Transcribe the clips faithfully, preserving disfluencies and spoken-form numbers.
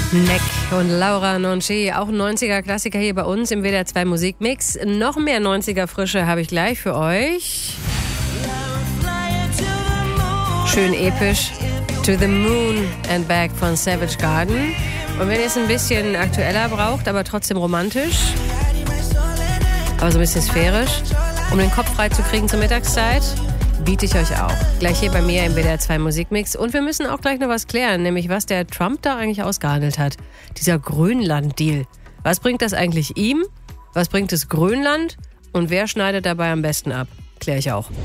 Neck und Laura Nonché, auch ein neunziger-Klassiker hier bei uns im W D R zwei Musikmix. Noch mehr neunziger-Frische habe ich gleich für euch. Schön episch. To the Moon and Back von Savage Garden. Und wenn ihr es ein bisschen aktueller braucht, aber trotzdem romantisch, aber so ein bisschen sphärisch, um den Kopf frei zu kriegen zur Mittagszeit, biete ich euch auch. Gleich hier bei mir im W D R zwei Musikmix. Und wir müssen auch gleich noch was klären, nämlich was der Trump da eigentlich ausgehandelt hat. Dieser Grönland-Deal. Was bringt das eigentlich ihm? Was bringt es Grönland? Und wer schneidet dabei am besten ab? Kläre ich auch.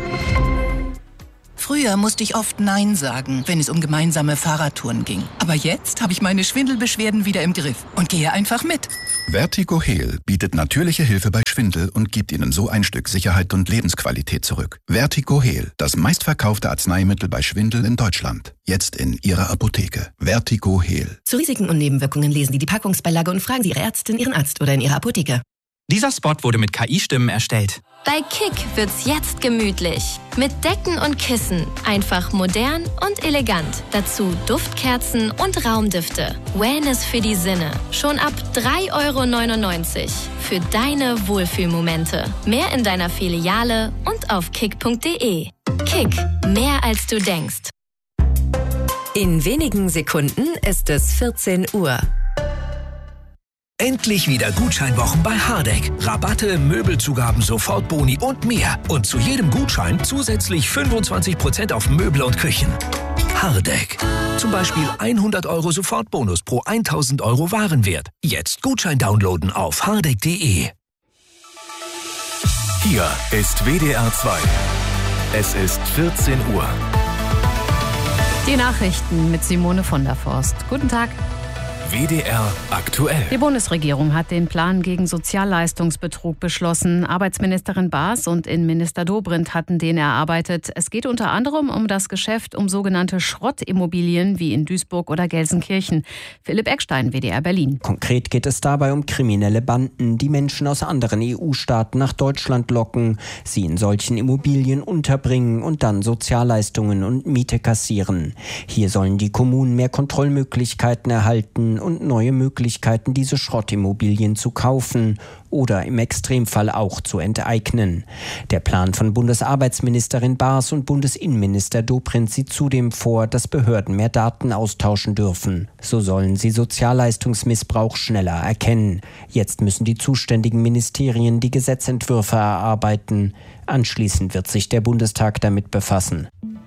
Früher musste ich oft Nein sagen, wenn es um gemeinsame Fahrradtouren ging. Aber jetzt habe ich meine Schwindelbeschwerden wieder im Griff und gehe einfach mit. Vertigo Heal bietet natürliche Hilfe bei Schwindel und gibt Ihnen so ein Stück Sicherheit und Lebensqualität zurück. Vertigo Heal, das meistverkaufte Arzneimittel bei Schwindel in Deutschland. Jetzt in Ihrer Apotheke. Vertigo Heal. Zu Risiken und Nebenwirkungen lesen Sie die Packungsbeilage und fragen Sie Ihre Ärztin, Ihren Arzt oder in Ihrer Apotheke. Dieser Spot wurde mit K I-Stimmen erstellt. Bei Kick wird's jetzt gemütlich. Mit Decken und Kissen. Einfach modern und elegant. Dazu Duftkerzen und Raumdüfte. Wellness für die Sinne. Schon ab drei Euro neunundneunzig. Für deine Wohlfühlmomente. Mehr in deiner Filiale und auf kick punkt de. Kick. Mehr als du denkst. In wenigen Sekunden ist es vierzehn Uhr. Endlich wieder Gutscheinwochen bei Hardegg. Rabatte, Möbelzugaben, Sofortboni und mehr. Und zu jedem Gutschein zusätzlich fünfundzwanzig Prozent auf Möbel und Küchen. Hardegg. Zum Beispiel hundert Euro Sofortbonus pro tausend Euro Warenwert. Jetzt Gutschein downloaden auf hardegg punkt de. Hier ist W D R zwei. Es ist vierzehn Uhr. Die Nachrichten mit Simone von der Forst. Guten Tag. W D R aktuell. Die Bundesregierung hat den Plan gegen Sozialleistungsbetrug beschlossen. Arbeitsministerin Baas und Innenminister Dobrindt hatten den erarbeitet. Es geht unter anderem um das Geschäft um sogenannte Schrottimmobilien wie in Duisburg oder Gelsenkirchen. Philipp Eckstein, W D R Berlin. Konkret geht es dabei um kriminelle Banden, die Menschen aus anderen E U-Staaten nach Deutschland locken, sie in solchen Immobilien unterbringen und dann Sozialleistungen und Miete kassieren. Hier sollen die Kommunen mehr Kontrollmöglichkeiten erhalten und neue Möglichkeiten, diese Schrottimmobilien zu kaufen oder im Extremfall auch zu enteignen. Der Plan von Bundesarbeitsministerin Baas und Bundesinnenminister Dobrindt sieht zudem vor, dass Behörden mehr Daten austauschen dürfen. So sollen sie Sozialleistungsmissbrauch schneller erkennen. Jetzt müssen die zuständigen Ministerien die Gesetzentwürfe erarbeiten. Anschließend wird sich der Bundestag damit befassen.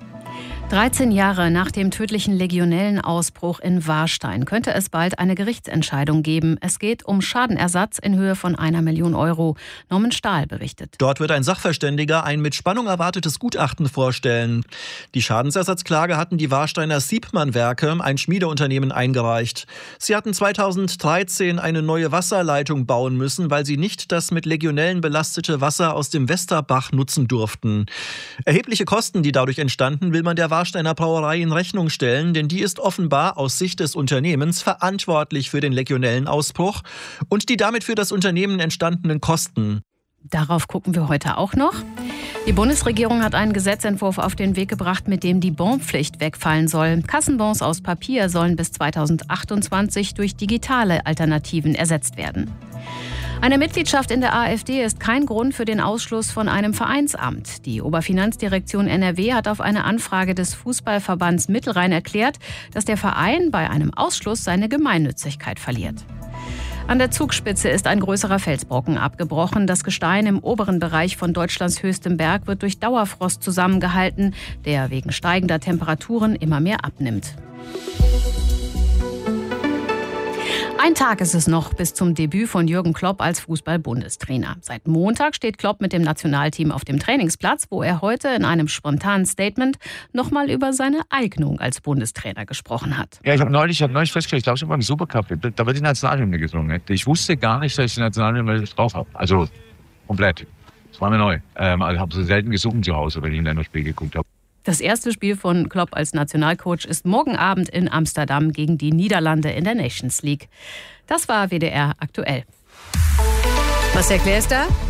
dreizehn Jahre nach dem tödlichen Legionellenausbruch in Warstein könnte es bald eine Gerichtsentscheidung geben. Es geht um Schadenersatz in Höhe von einer Million Euro. Norman Stahl berichtet. Dort wird ein Sachverständiger ein mit Spannung erwartetes Gutachten vorstellen. Die Schadensersatzklage hatten die Warsteiner Siebmann-Werke, ein Schmiedeunternehmen, eingereicht. Sie hatten zweitausenddreizehn eine neue Wasserleitung bauen müssen, weil sie nicht das mit Legionellen belastete Wasser aus dem Westerbach nutzen durften. Erhebliche Kosten, die dadurch entstanden, will man der Warsteiner Brauerei in Rechnung stellen, denn die ist offenbar aus Sicht des Unternehmens verantwortlich für den Legionellenausbruch und die damit für das Unternehmen entstandenen Kosten. Darauf gucken wir heute auch noch. Die Bundesregierung hat einen Gesetzentwurf auf den Weg gebracht, mit dem die Bonpflicht wegfallen soll. Kassenbons aus Papier sollen bis zweitausendachtundzwanzig durch digitale Alternativen ersetzt werden. Eine Mitgliedschaft in der AfD ist kein Grund für den Ausschluss von einem Vereinsamt. Die Oberfinanzdirektion N R W hat auf eine Anfrage des Fußballverbands Mittelrhein erklärt, dass der Verein bei einem Ausschluss seine Gemeinnützigkeit verliert. An der Zugspitze ist ein größerer Felsbrocken abgebrochen. Das Gestein im oberen Bereich von Deutschlands höchstem Berg wird durch Dauerfrost zusammengehalten, der wegen steigender Temperaturen immer mehr abnimmt. Ein Tag ist es noch bis zum Debüt von Jürgen Klopp als Fußball-Bundestrainer. Seit Montag steht Klopp mit dem Nationalteam auf dem Trainingsplatz, wo er heute in einem spontanen Statement nochmal über seine Eignung als Bundestrainer gesprochen hat. Ja, ich habe neulich, hab neulich festgestellt, ich glaube, ich habe beim Supercup, da wird die Nationalhymne gesungen. Ich wusste gar nicht, dass ich die Nationalhymne drauf habe. Also komplett. Das war mir neu. Ähm, also habe so selten gesungen zu Hause, wenn ich ein Länderspiel geguckt habe. Das erste Spiel von Klopp als Nationalcoach ist morgen Abend in Amsterdam gegen die Niederlande in der Nations League. Das war W D R aktuell. Was erklärst du da?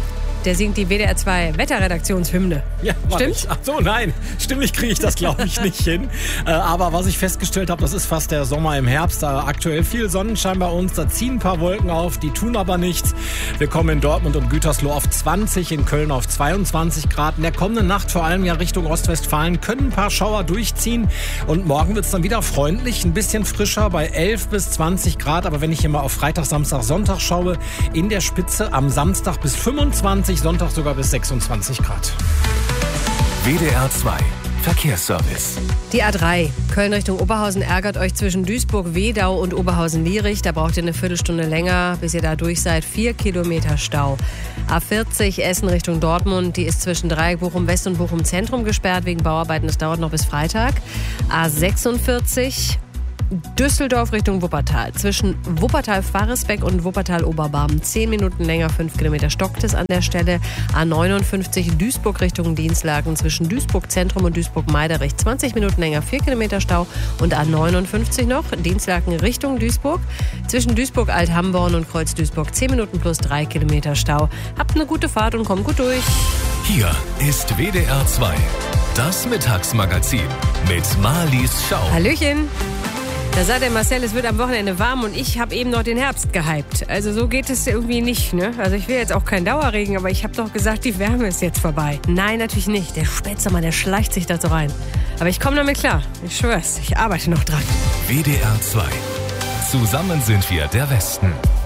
der singt die W D R zwei Wetterredaktionshymne. Ja, stimmt? Ach so, nein. Stimmlich kriege ich das, glaube ich, nicht hin. Äh, aber was ich festgestellt habe, das ist fast der Sommer im Herbst. Da aktuell viel Sonnenschein bei uns. Da ziehen ein paar Wolken auf, die tun aber nichts. Wir kommen in Dortmund und Gütersloh auf zwanzig, in Köln auf zweiundzwanzig Grad. In der kommenden Nacht, vor allem ja Richtung Ostwestfalen, können ein paar Schauer durchziehen. Und morgen wird es dann wieder freundlich, ein bisschen frischer bei elf bis zwanzig Grad. Aber wenn ich hier mal auf Freitag, Samstag, Sonntag schaue, in der Spitze am Samstag bis fünfundzwanzig, Sonntag sogar bis sechsundzwanzig Grad. W D R zwei Verkehrsservice. Die A drei, Köln Richtung Oberhausen, ärgert euch zwischen Duisburg-Wedau und Oberhausen-Lierich. Da braucht ihr eine Viertelstunde länger, bis ihr da durch seid. Vier Kilometer Stau. A vierzig, Essen Richtung Dortmund. Die ist zwischen Dreieck Bochum West und Bochum Zentrum gesperrt wegen Bauarbeiten. Das dauert noch bis Freitag. A sechsundvierzig, Düsseldorf Richtung Wuppertal. Zwischen Wuppertal-Faresbeck und Wuppertal-Oberbarm. Zehn Minuten länger, fünf Kilometer stockt es an der Stelle. A neunundfünfzig, Duisburg Richtung Dienstlaken. Zwischen Duisburg Zentrum und Duisburg-Meiderich. zwanzig Minuten länger, vier Kilometer Stau. Und A neunundfünfzig noch, Dienstlaken Richtung Duisburg. Zwischen Duisburg-Alt-Hamborn und Kreuz-Duisburg. zehn Minuten plus drei Kilometer Stau. Habt eine gute Fahrt und kommt gut durch. Hier ist W D R zwei, das Mittagsmagazin mit Marlies Schau. Hallöchen. Da sagt der Marcel, es wird am Wochenende warm und ich habe eben noch den Herbst gehypt. Also so geht es irgendwie nicht, ne? Also ich will jetzt auch keinen Dauerregen, aber ich habe doch gesagt, die Wärme ist jetzt vorbei. Nein, natürlich nicht. Der Spätsommer, der schleicht sich da so rein. Aber ich komme damit klar. Ich schwör's, ich arbeite noch dran. W D R zwei. Zusammen sind wir der Westen.